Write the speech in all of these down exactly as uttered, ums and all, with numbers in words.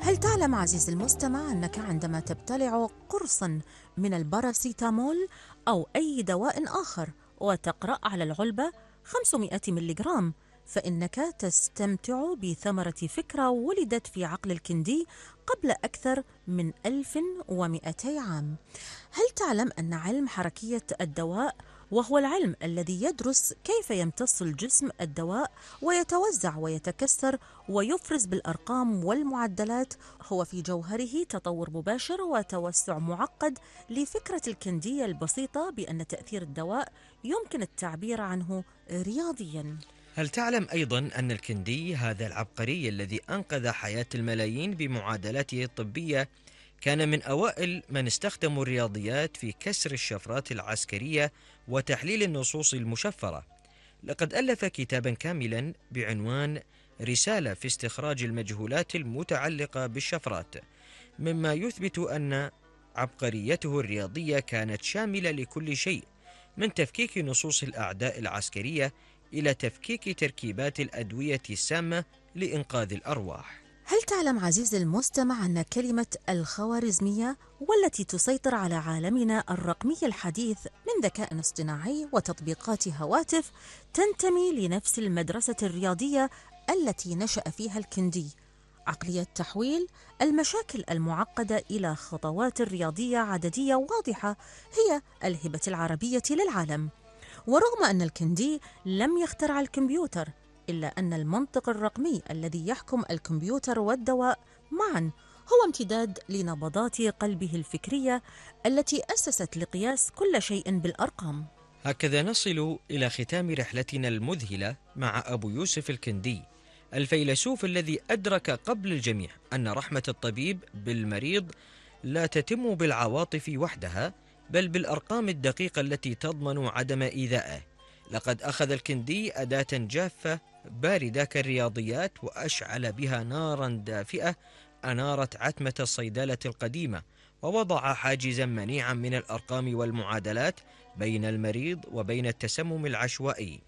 هل تعلم عزيزي المستمع أنك عندما تبتلع قرصا من الباراسيتامول أو أي دواء آخر وتقرأ على العلبة خمسمائة ملغرام فإنك تستمتع بثمرة فكرة ولدت في عقل الكندي قبل أكثر من ألف ومئتي عام؟ هل تعلم أن علم حركية الدواء، وهو العلم الذي يدرس كيف يمتص الجسم الدواء ويتوزع ويتكسر ويفرز بالأرقام والمعدلات، هو في جوهره تطور مباشر وتوسع معقد لفكرة الكندية البسيطة بأن تأثير الدواء يمكن التعبير عنه رياضياً؟ هل تعلم أيضا أن الكندي هذا العبقري الذي أنقذ حياة الملايين بمعادلاته الطبية كان من أوائل من استخدموا الرياضيات في كسر الشفرات العسكرية وتحليل النصوص المشفرة؟ لقد ألف كتابا كاملا بعنوان رسالة في استخراج المجهولات المتعلقة بالشفرات، مما يثبت أن عبقريته الرياضية كانت شاملة لكل شيء، من تفكيك نصوص الأعداء العسكرية إلى تفكيك تركيبات الأدوية السامة لإنقاذ الأرواح. هل تعلم عزيزي المستمع أن كلمة الخوارزمية، والتي تسيطر على عالمنا الرقمي الحديث من ذكاء اصطناعي وتطبيقات هواتف، تنتمي لنفس المدرسة الرياضية التي نشأ فيها الكندي؟ عقلية تحويل المشاكل المعقدة إلى خطوات رياضية عددية واضحة هي الهبة العربية للعالم. ورغم أن الكندي لم يخترع الكمبيوتر، إلا أن المنطق الرقمي الذي يحكم الكمبيوتر والدواء معا هو امتداد لنبضات قلبه الفكرية التي أسست لقياس كل شيء بالأرقام. هكذا نصل إلى ختام رحلتنا المذهلة مع أبو يوسف الكندي، الفيلسوف الذي أدرك قبل الجميع أن رحمة الطبيب بالمريض لا تتم بالعواطف وحدها، بل بالأرقام الدقيقة التي تضمن عدم إيذائه. لقد أخذ الكندي أداة جافة باردة كالرياضيات وأشعل بها نارا دافئة أنارت عتمة الصيدلة القديمة، ووضع حاجزا منيعا من الأرقام والمعادلات بين المريض وبين التسمم العشوائي.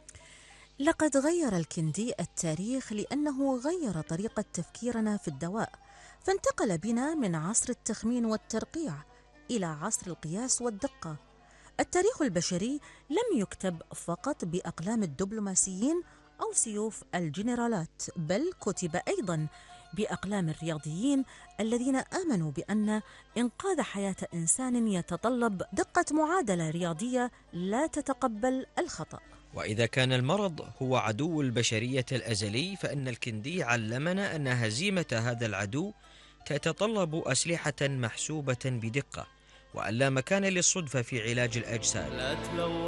لقد غير الكندي التاريخ لأنه غير طريقة تفكيرنا في الدواء، فانتقل بنا من عصر التخمين والترقيع إلى عصر القياس والدقة. التاريخ البشري لم يكتب فقط بأقلام الدبلوماسيين أو سيوف الجنرالات، بل كتب أيضا بأقلام الرياضيين الذين آمنوا بأن إنقاذ حياة إنسان يتطلب دقة معادلة رياضية لا تتقبل الخطأ. وإذا كان المرض هو عدو البشرية الأزلي، فإن الكندي علمنا أن هزيمة هذا العدو تتطلب أسلحة محسوبة بدقة، وأن لا مكان للصدفة في علاج الأجساد.